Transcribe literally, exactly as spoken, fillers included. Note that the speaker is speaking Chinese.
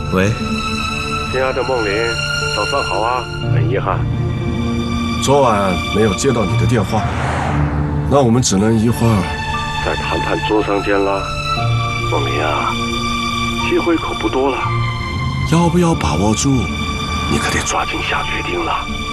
喂， 亲爱的梦玲，早上好啊！很遗憾， 昨晚没有接到你的电话，那我们只能一会儿再谈谈中商间啦。梦玲啊，机会可不多了， 要不要把握住？ 你可得抓紧下决定了。